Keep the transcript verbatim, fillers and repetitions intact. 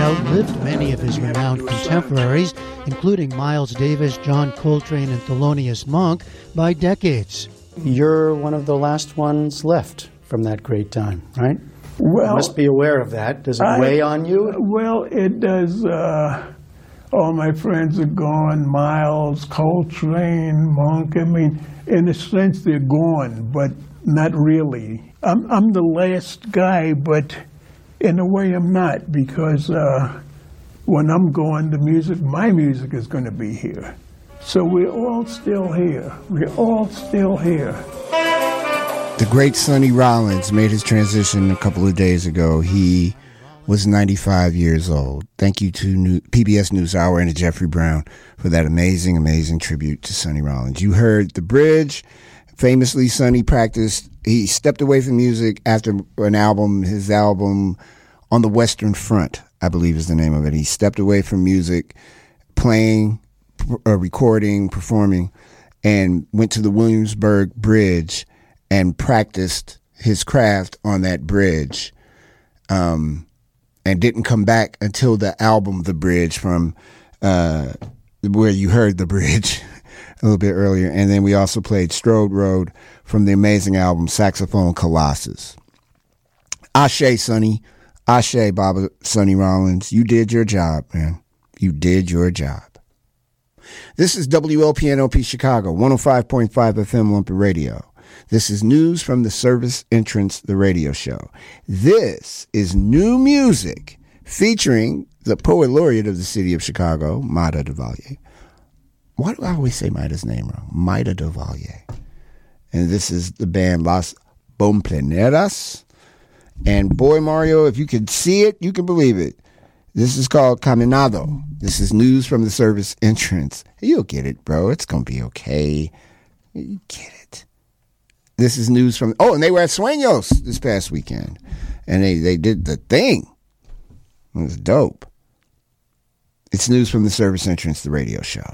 outlived many of his renowned contemporaries, including Miles Davis, John Coltrane, and Thelonious Monk, by decades. You're one of the last ones left from that great time, right? Well, you must be aware of that. Does it I, weigh on you? Well, it does. Uh, all my friends are gone. Miles, Coltrane, Monk. I mean, in a sense, they're gone, but not really. I'm, I'm the last guy, but in a way I'm not, because uh, when I'm gone, the music, my music is going to be here. So we're all still here. We're all still here. The great Sonny Rollins made his transition a couple of days ago. He was ninety-five years old. Thank you to New, P B S NewsHour and to Jeffrey Brown for that amazing, amazing tribute to Sonny Rollins. You heard The Bridge. Famously, Sonny practiced, he stepped away from music after an album, his album On the Western Front, I believe is the name of it. He stepped away from music, playing, uh, recording, performing, and went to the Williamsburg Bridge and practiced his craft on that bridge, um, and didn't come back until the album The Bridge, from uh, where you heard The Bridge a little bit earlier. And then we also played Strode Road from the amazing album Saxophone Colossus. Ashe, Sonny. Ashe, Baba Sonny Rollins. You did your job, man. You did your job. This is W L P N O P Chicago, one oh five point five F M Lumpy Radio. This is news from the Service Entrance, the radio show. This is new music featuring the poet laureate of the city of Chicago, Maida DeValier. Why do I always say Maida's name wrong? Maida DeValier. And this is the band Las Bomboneras. And boy, Mario, if you can see it, you can believe it. This is called Caminado. This is news from the Service Entrance. You'll get it, bro. It's going to be okay. You get it. This is news from... Oh, and they were at Sueños this past weekend. And they, they did the thing. It was dope. It's news from the Service Entrance, the radio show.